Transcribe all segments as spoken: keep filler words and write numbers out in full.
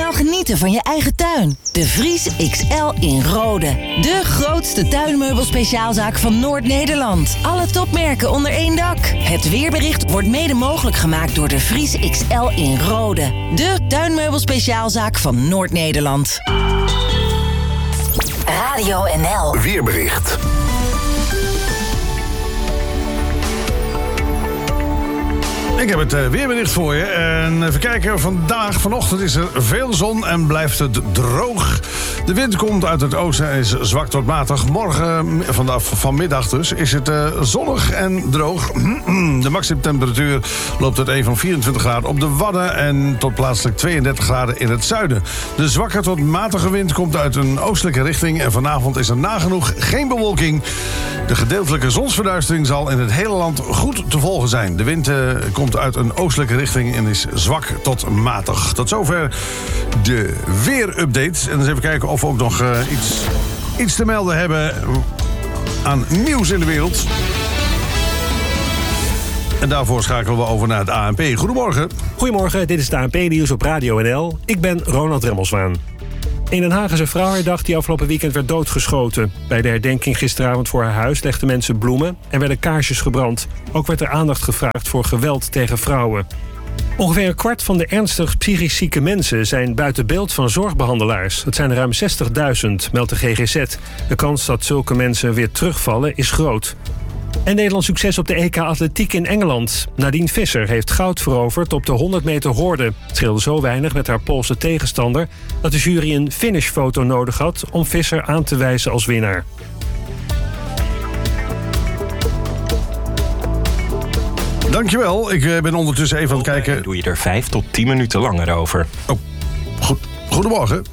snel genieten van je eigen tuin. De Vries X L in Rode. De grootste tuinmeubelspeciaalzaak van Noord-Nederland. Alle topmerken onder één dak. Het weerbericht wordt mede mogelijk gemaakt door de Vries X L in Rode. De tuinmeubelspeciaalzaak van Noord-Nederland. Radio N L. Weerbericht. Ik heb het uh, weerbericht voor je. En even kijken, vandaag, vanochtend is er veel zon en blijft het droog. De wind komt uit het oosten en is zwak tot matig. Morgen, vanaf vanmiddag dus, is het uh, zonnig en droog. De maximumtemperatuur loopt uiteen van vierentwintig graden op de Wadden en tot plaatselijk tweeëndertig graden in het zuiden. De zwakke tot matige wind komt uit een oostelijke richting en vanavond is er nagenoeg geen bewolking. De gedeeltelijke zonsverduistering zal in het hele land goed te volgen zijn. De wind uh, komt uit een oostelijke richting en is zwak tot matig. Tot zover de weerupdate. En eens even kijken of we ook nog uh, iets, iets te melden hebben aan nieuws in de wereld. En daarvoor schakelen we over naar het A N P. Goedemorgen. Goedemorgen, dit is het A N P-nieuws op Radio N L. Ik ben Ronald Remmelswaan. In Den Haag is een vrouw herdacht die afgelopen weekend werd doodgeschoten. Bij de herdenking gisteravond voor haar huis legden mensen bloemen en werden kaarsjes gebrand. Ook werd er aandacht gevraagd voor geweld tegen vrouwen. Ongeveer een kwart van de ernstig psychisch zieke mensen zijn buiten beeld van zorgbehandelaars. Dat zijn er ruim zestigduizend, meldt de G G Z. De kans dat zulke mensen weer terugvallen is groot. En Nederlands succes op de E K Atletiek in Engeland. Nadine Visser heeft goud veroverd op de honderd meter horde. Het scheelde zo weinig met haar Poolse tegenstander dat de jury een finishfoto nodig had om Visser aan te wijzen als winnaar. Dankjewel. Ik ben ondertussen even aan het kijken. Doe je er vijf tot tien minuten langer over. Oh, goed. Goedemorgen.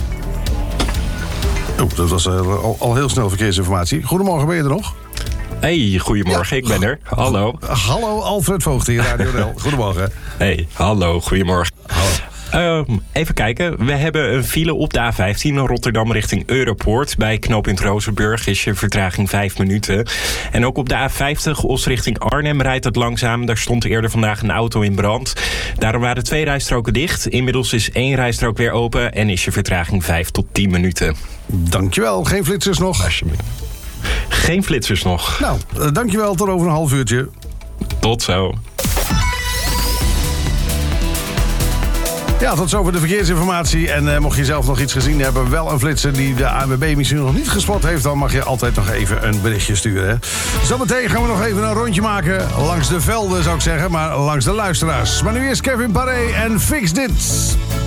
Oh, dat was uh, al, al heel snel verkeersinformatie. Goedemorgen, ben je er nog? Hey, goedemorgen, ja. Ik ben er. Hallo. Hallo, Alfred Voogd hier, Radio N L. Goedemorgen. Hey, hallo, goedemorgen. Hallo. Uh, even kijken, we hebben een file op de A vijftien Rotterdam richting Europoort. Bij knooppunt Rozenburg is je vertraging vijf minuten. En ook op de A vijftig Os richting Arnhem rijdt het langzaam. Daar stond eerder vandaag een auto in brand. Daarom waren twee rijstroken dicht. Inmiddels is één rijstrook weer open en is je vertraging vijf tot tien minuten. Dankjewel, geen flitsers nog? Alsjeblieft. Geen flitsers nog. Nou, uh, dankjewel, tot over een half uurtje. Tot zo. Ja, tot zover de verkeersinformatie. En uh, mocht je zelf nog iets gezien hebben, wel een flitser die de A N W B misschien nog niet gespot heeft, dan mag je altijd nog even een berichtje sturen. Hè? Zometeen gaan we nog even een rondje maken. Langs de velden zou ik zeggen, maar langs de luisteraars. Maar nu is Kevin Paré en Fix Dit.